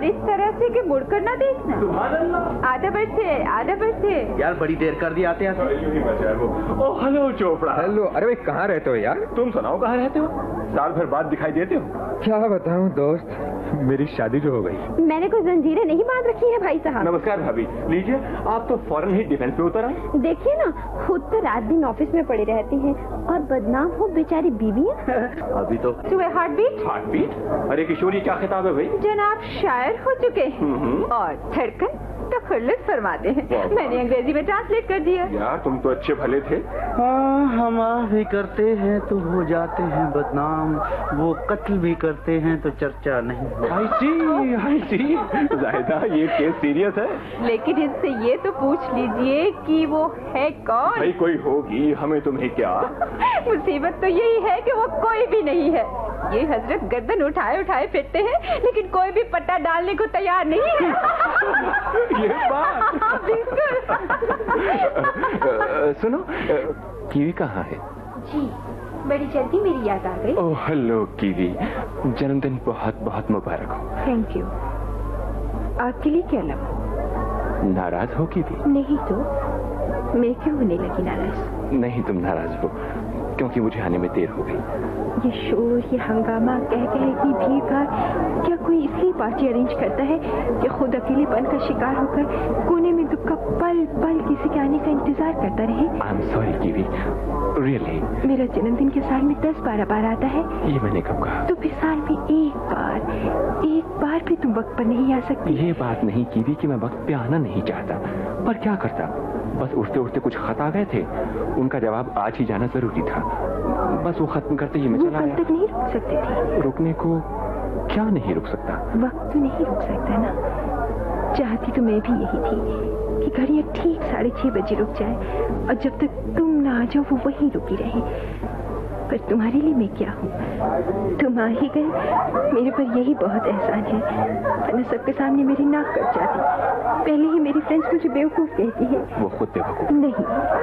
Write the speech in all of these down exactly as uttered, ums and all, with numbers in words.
इस तरह से कि मुड़कर ना देखना। आधा बज से आधा बज से यार बड़ी देर कर दी आते आते। Oh hello Chopra. हेलो। अरे भाई कहाँ रहते हो यार? तुम सुनाओ कहाँ रहते हो? साल भर बाद दिखाई देते हो। क्या बताऊं दोस्त, मेरी शादी जो हो गई। मैंने कोई जंजीरें नहीं बांध रखी है भाई साहब। नमस्कार भाभी, लीजिए। आप तो फौरन ही डिफेंस पे उतर आए। देखिए ना, खुद तो रात दिन ऑफिस में पड़ी रहती हैं और बदनाम हो बेचारी बीवी। अभी तो सुबह हार्ट बीट हार्ट बीट। अरे किशोरी क्या खिताब है भाई? जनाब शायर हो चुके हैं और धड़कन तो खुल्लस फरमाते हैं। मैंने अंग्रेजी में ट्रांसलेट कर दिया। यार तुम तो अच्छे भले थे। हाँ, हम भी करते हैं तो हो जाते हैं बदनाम, वो कत्ल भी करते हैं तो चर्चा नहीं। आई सी आई सी। जाहिदा ये केस सीरियस है। लेकिन इससे ये तो पूछ लीजिए कि वो है कौन? भाई कोई होगी, हमें तुम्हें क्या। मुसीबत तो यही है कि वो कोई भी नहीं है। ये हजरत गर्दन उठाए उठाए फिरते हैं लेकिन कोई भी पट्टा डालने को तैयार नहीं है। ये बात बिल्कुल। सुनो, कीवी कहाँ है? जी बड़ी जल्दी मेरी याद आ गई। ओह हेलो कीवी, जन्मदिन बहुत बहुत मुबारक हो। Thank you. आपके लिए क्या लाऊं? नाराज हो कीवी? नहीं तो मैं क्यों होने लगी नाराज? नहीं तुम नाराज हो क्योंकि मुझे आने में देर हो गई। ये शोर, ये हंगामा, कह कह की भीड़ भाड़, क्या कोई इसलिए पार्टी अरेंज करता है कि खुद अकेलेपन का शिकार होकर कोने में दुख का पल पल किसी के आने का इंतजार करता रहे? I am sorry kiwi, really. मेरा जन्मदिन के साल में दस बारह बार आता है। ये मैंने कब कहा? तो फिर साल में एक बार, एक बार भी तुम वक्त पर नहीं आ सकती। ये बात नहीं कीवी कि मैं वक्त पे आना नहीं चाहता, पर क्या करता, बस उठते उठते कुछ खत आ गए थे, उनका जवाब आज ही जाना जरूरी था। बस वो खत्म करते ही मैं चला आया। तक नहीं रुक सकते थे। रुकने को क्या नहीं रुक सकता? वक्त तो नहीं रुक सकता ना। चाहती तो मैं भी यही थी कि घड़ियां ठीक साढ़े छह बजे रुक जाए और जब तक तुम ना आ जाओ वो वहीं रुकी रहे। पर तुम्हारे लिए मैं क्या हूँ? तुम आ ही गए, मेरे पर यही बहुत एहसान है, वरना सबके सामने मेरी नाक कट जाती। पहले ही मेरी फ्रेंड्स मुझे बेवकूफ कहती है। वो खुद बेवकूफ नहीं,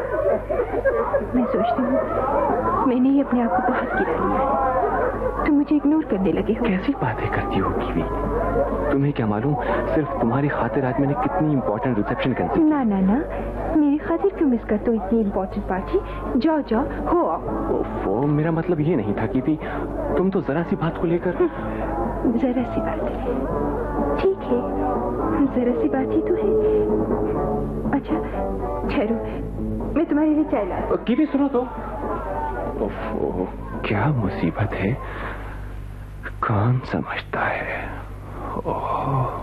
मैं सोचती हूँ मैंने ही अपने आप को बहुत गिरा लिया है। तुम मुझे इग्नोर करने लगे हो। कैसी बातें करती हो कीवी? तुम्हें क्या मालूम सिर्फ तुम्हारी खातिर आज मैंने कितनी इम्पोर्टेंट रिसेप्शन कैंसिल की। ना ना ना, मेरी खातिर क्यों मिस करते हो इतनी इम्पोर्टेंट पार्टी? जाओ जाओ हो आओ। ओफो, मेरा मतलब ये नहीं था कीवी, तुम तो जरा सी बात को लेकर। जरा सी बात है, ठीक है, जरा सी बात ही तो है। अच्छा ठहरो, मैं तुम्हारे लिए चाय ला। कीवी सुनो तो। ओफो, क्या मुसीबत है, कौन समझता है? ओह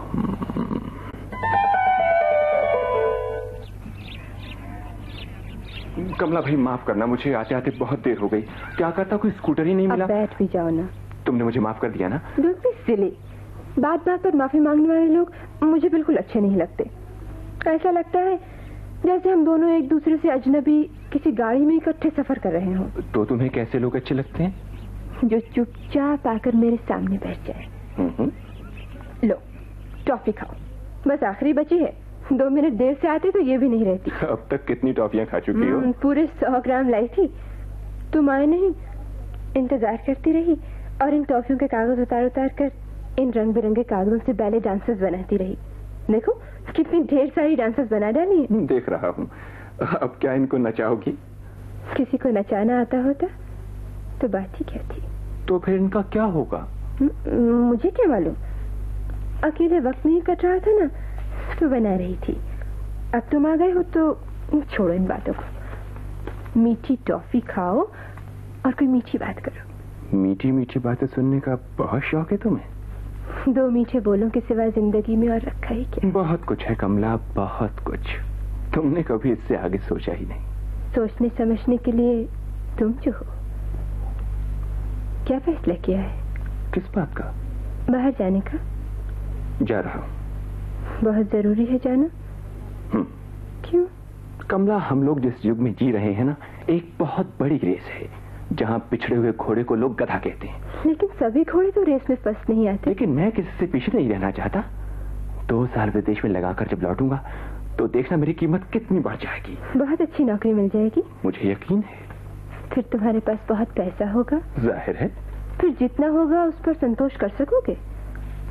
कमला भाई माफ करना, मुझे आते आते बहुत देर हो गई। क्या करता, कोई स्कूटर ही नहीं मिला। अब बैठ भी जाओ ना। तुमने मुझे माफ कर दिया ना? Don't be silly. बात बात पर माफी मांगने वाले लोग मुझे बिल्कुल अच्छे नहीं लगते। ऐसा लगता है जैसे हम दोनों एक दूसरे से अजनबी किसी गाड़ी में इकट्ठे सफर कर रहे हों। तो तुम्हें कैसे लोग अच्छे लगते हैं? जो चुपचाप आकर मेरे सामने बैठ जाए। लो टॉफी खाओ, बस आखिरी बची है। दो मिनट देर से आते तो ये भी नहीं रहती। अब तक कितनी टॉफियां खा चुकी हो? पूरे सौ ग्राम लाई थी, तुम आए नहीं, इंतजार करती रही और इन टॉफियों के कागज उतार उतार कर इन रंग बिरंगे कागजों से बैले डांसेस बनाती रही। देखो कितनी ढेर सारी डांसेस बना डाली है। देख रहा हूँ। अब क्या इनको नचाओगी? किसी को नचाना आता होता तो बात ही क्या थी। तो फिर इनका क्या होगा? मुझे क्या मालूम, अकेले वक्त नहीं कट रहा था ना तो बना रही थी। अब तुम आ गए हो तो छोड़ो इन बातों को। मीठी टॉफी खाओ और कोई मीठी बात करो। मीठी मीठी बातें सुनने का बहुत शौक है तुम्हें? दो मीठे बोलों के सिवा जिंदगी में और रखा ही क्या? बहुत कुछ है कमला, बहुत कुछ। तुमने कभी इससे आगे सोचा ही नहीं। सोचने समझने के लिए तुम जो हो। क्या फैसला किया है? किस बात का? बाहर जाने का। जा रहा हूँ। बहुत जरूरी है जाना? क्यों? कमला, हम लोग जिस युग में जी रहे हैं ना, एक बहुत बड़ी रेस है जहाँ पिछड़े हुए घोड़े को लोग गधा कहते हैं। लेकिन सभी घोड़े तो रेस में फर्स्ट नहीं आते। लेकिन मैं किसी से पीछे नहीं रहना चाहता। दो साल विदेश में लगाकर जब लौटूंगा तो देखना मेरी कीमत कितनी बढ़ जाएगी। बहुत अच्छी नौकरी मिल जाएगी। मुझे यकीन है। फिर तुम्हारे पास बहुत पैसा होगा। जाहिर है। फिर जितना होगा उस पर संतोष कर सकोगे।